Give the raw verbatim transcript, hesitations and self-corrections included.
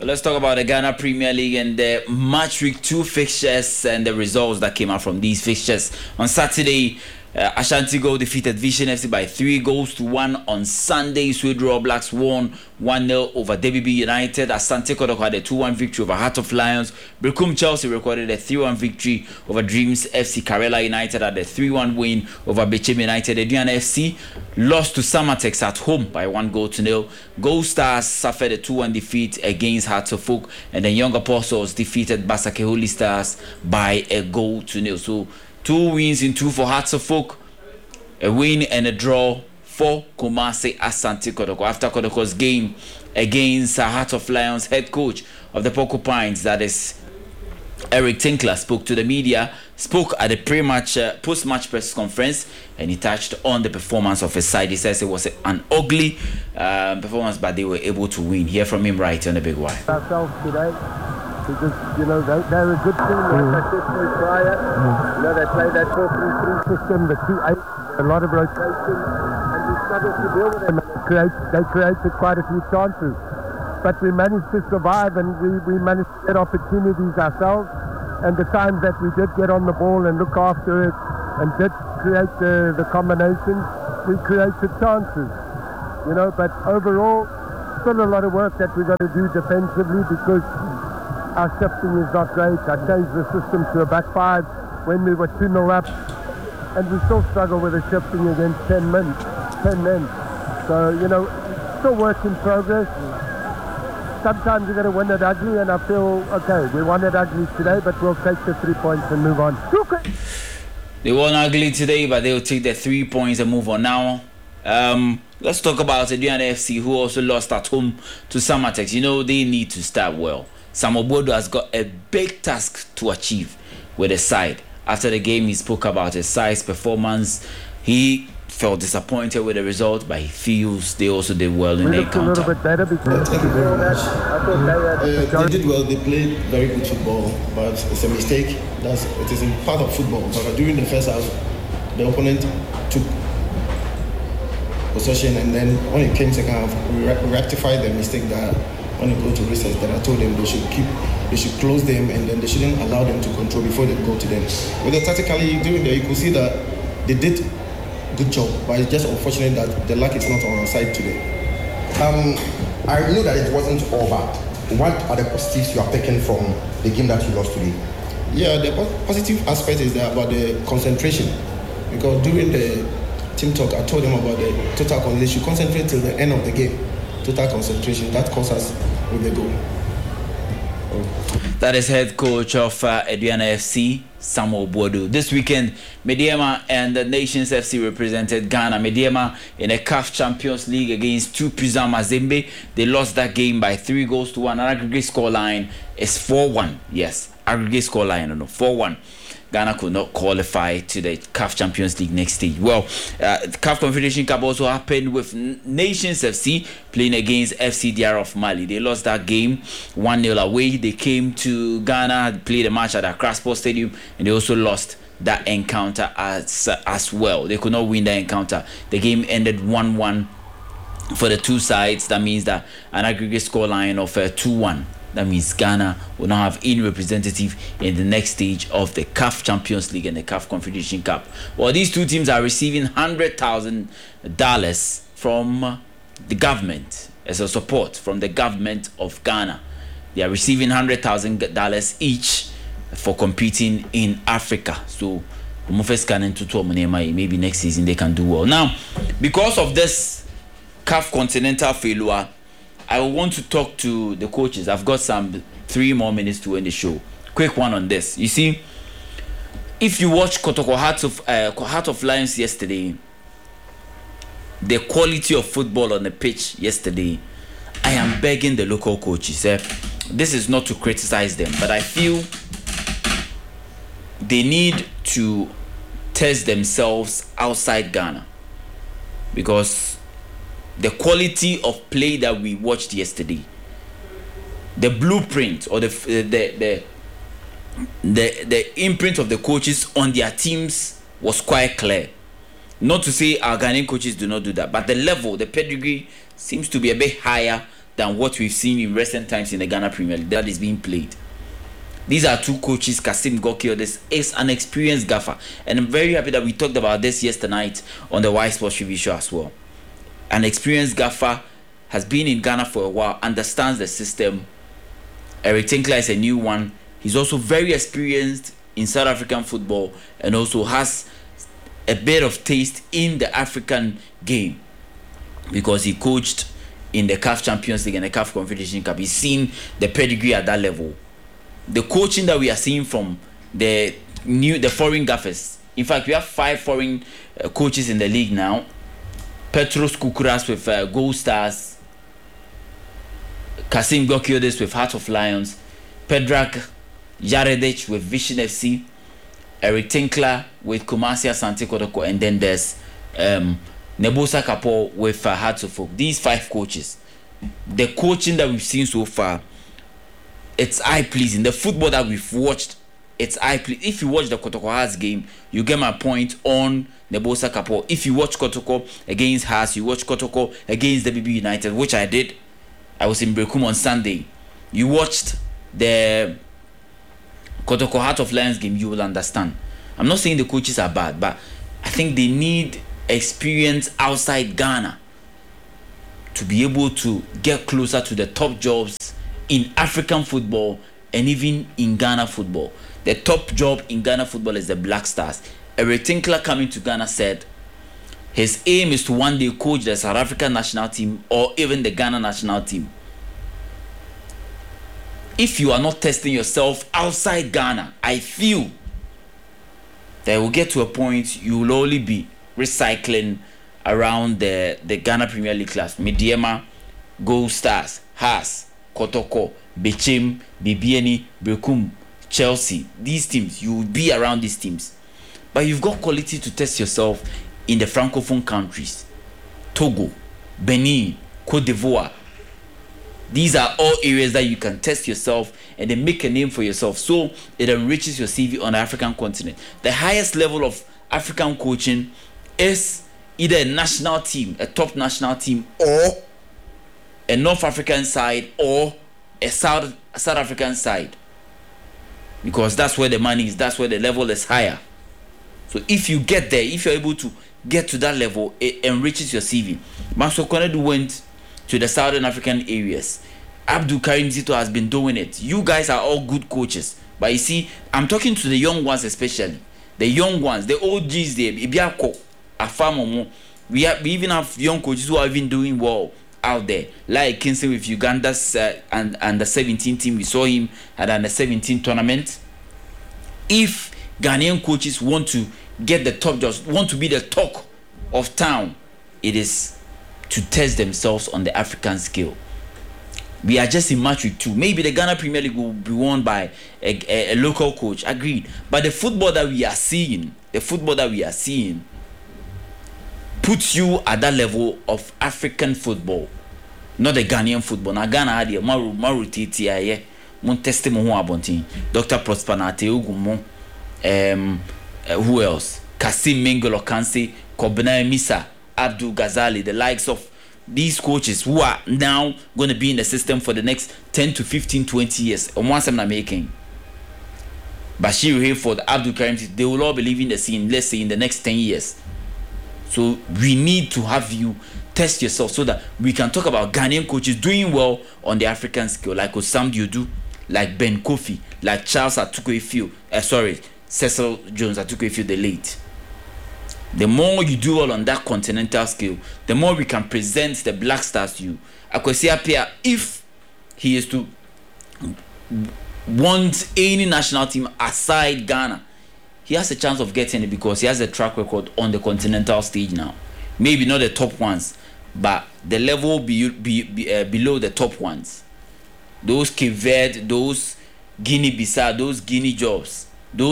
Let's talk about the Ghana Premier League and the match week two fixtures and the results that came out from these fixtures. On Saturday, uh, Ashanti Gold defeated Vision F C by three goals to one. On Sunday, Sweden All Blacks won one nil over D B B United. Asante Kotoko had a two one victory over Heart of Lions. Berekum Chelsea recorded a three one victory over Dreams F C. Karela United had a three one win over Bechem United. Aduana F C lost to Samatex at home by one goal to nil. Gold Stars suffered a two one defeat against Hearts of Oak, and the Young Apostles defeated Basake Holy Stars by a goal to nil. So two wins in two for Hearts of Oak, a win and a draw for Kumasi Asante Kotoko. After Kotoko's game against uh, Heart of Lions, head coach of the Porcupines, that is Eric Tinkler, spoke to the media, spoke at the pre-match, uh, post-match press conference, and he touched on the performance of his side. He says it was an ugly uh, performance, but they were able to win. Hear from him right on the Big Y. Ourselves today, because you know they, they're a good team. Like I said to you prior, you know they play that four three three system, the two eight, a lot of rotation, and we struggled to deal with them. They, create, they created quite a few chances, but we managed to survive, and we, we managed to get opportunities ourselves. And the times that we did get on the ball and look after it and did create the, the combinations, we created chances, you know. But overall, still a lot of work that we've got to do defensively, because our shifting is not great. I changed the system to a back five when we were two nil up, and we still struggle with the shifting against ten men. ten men. So, you know, still work in progress. Sometimes you're going to win it ugly, and I feel, okay, we won it ugly today, but we'll take the three points and move on. Okay. They won ugly today, but they'll take the three points and move on now. Um, let's talk about Aduana F C, who also lost at home to Samatex. You know, they need to start well. Samuel Bodo has got a big task to achieve with the side. After the game, he spoke about his side's performance. He felt disappointed with the result, but he feels they also did well in we the encounter. A little bit better because Thank you very much. Uh, they did well. They played very good football, but it's a mistake. That's it is in part of football. But during the first half, the opponent took possession, and then when it came second half, we rectified the mistake that when it go to recess, that I told them they should keep, they should close them, and then they shouldn't allow them to control before they go to them. But the tactically during there, you could see that they did good job, but it's just unfortunate that the luck is not on our side today. Um, I know that it wasn't all bad. What are the positives you are taking from the game that you lost today? Yeah, the positive aspect is that about the concentration, because during the team talk, I told them about the total concentration. They should concentrate till the end of the game. Total concentration, that costs us with the goal. That is head coach of uh, Aduana F C, Samuel Bodo. This weekend, Mediema and the Nations F C represented Ghana. Mediema in a C A F Champions League against Tupiza Mazembe. They lost that game by three goals to one. An aggregate scoreline is four one. Yes, aggregate scoreline, no, no, four one. Ghana could not qualify to the C A F Champions League next stage. Well, uh, the C A F Confederation Cup also happened with Nations F C playing against F C D R of Mali. They lost that game one nil away. They came to Ghana, played a match at Accra Sports Stadium, and they also lost that encounter as, uh, as well. They could not win the encounter. The game ended one one for the two sides. That means that an aggregate scoreline of uh, two one. That means Ghana will now have any representative in the next stage of the C A F Champions League and the C A F Confederation Cup. Well, these two teams are receiving one hundred thousand dollars from the government as a support from the government of Ghana. They are receiving one hundred thousand dollars each for competing in Africa. So, maybe next season they can do well. Now, because of this C A F Continental failure, I want to talk to the coaches. I've got some three more minutes to end the show. Quick one on this. You see, if you watch Kotoko Heart of, uh, Heart of Lions yesterday, the quality of football on the pitch yesterday, I am begging the local coaches. Eh, this is not to criticize them, but I feel they need to test themselves outside Ghana, because the quality of play that we watched yesterday, the blueprint or the the the the, the imprint of the coaches on their teams was quite clear. Not to say our Ghanaian coaches do not do that, but the level, the pedigree seems to be a bit higher than what we've seen in recent times in the Ghana Premier League that is being played. These are two coaches. Kasim Gokio is an experienced gaffer, and I'm very happy that we talked about this yesterday night on the Y Sports T V show as well. An experienced gaffer, has been in Ghana for a while, understands the system. Eric Tinkler is a new one. He's also very experienced in South African football and also has a bit of taste in the African game because he coached in the C A F Champions League and the C A F Confederation Cup. He's seen the pedigree at that level. The coaching that we are seeing from the new, the foreign gaffers. In fact, we have five foreign uh, coaches in the league now. Petros Kukuras with uh, Gold Stars. Kasim Gokiodes with Heart of Lions. Pedrak Jaredic with Vision F C. Eric Tinkler with Kumasi Asante Kotoko. And then there's um, Nebosa Kapo with uh, Hearts of Oak. These five coaches. The coaching that we've seen so far, it's eye-pleasing. The football that we've watched, it's eye-pleasing. If you watch the Kotoko Hearts game, you get my point on Nebosa Kapo. If you watch Kotoko against Hearts, you watch Kotoko against the B B United, which I did. I was in Brekum on Sunday. You watched the Kotoko Heart of Lions game, you will understand. I'm not saying the coaches are bad, but I think they need experience outside Ghana to be able to get closer to the top jobs in African football and even in Ghana football. The top job in Ghana football is the Black Stars. Eric Tinkler coming to Ghana said his aim is to one day coach the South African national team or even the Ghana national team. If you are not testing yourself outside Ghana, I feel that will get to a point you will only be recycling around the, the Ghana Premier League class. Medeama, Gold Stars, Haas, Kotoko, Bechem, Bibiani, Brekum, Chelsea. These teams, you will be around these teams. But you've got quality to test yourself in the Francophone countries. Togo, Benin, Cote d'Ivoire. These are all areas that you can test yourself and then make a name for yourself. So it enriches your C V on the African continent. The highest level of African coaching is either a national team, a top national team, or a North African side or a South, a South African side. Because that's where the money is, that's where the level is higher. So if you get there, if you're able to get to that level, it enriches your C V. Maso Konadu went to the Southern African areas. Abdul Karim Zito has been doing it. You guys are all good coaches. But you see, I'm talking to the young ones especially. The young ones, the O Gs there. Ibiako, Afamomo. We, have, we even have young coaches who are even doing well out there. Like Kinsey with Uganda's uh, and under seventeen team. We saw him at under seventeen tournament. If Ghanaian coaches want to get the top jobs, want to be the talk of town, it is to test themselves on the African scale. We are just in match week two. Maybe the Ghana Premier League will be won by a, a, a local coach. Agreed. But the football that we are seeing, the football that we are seeing, puts you at that level of African football, not the Ghanaian football. Now Ghana had Maru Maru Titi aye, mon teste mo ho abontin. Doctor Prosper Nate Ogumo. Um, uh, who else? Kasim Mengolo Kanse, Kobna Misa, Abdul Ghazali, the likes of these coaches who are now going to be in the system for the next ten to fifteen, twenty years. And once I'm not making Bashir Hayford, Abdul Karim, they will all be leaving the scene, let's say in the next ten years. So we need to have you test yourself so that we can talk about Ghanaian coaches doing well on the African scale, like Osam Diodu, like Ben Kofi, like Charles Atukwefio, uh, sorry, Cecil Jones Atukwefio the late. The more you do well on that continental scale, the more we can present the Black Stars to you. Akwesi Appiah, if he is to want any national team aside Ghana, he has a chance of getting it because he has a track record on the continental stage now. Maybe not the top ones, but the level be, be, be, uh, below the top ones. Those Cape Verde, those Guinea-Bissau, those Guinea jobs.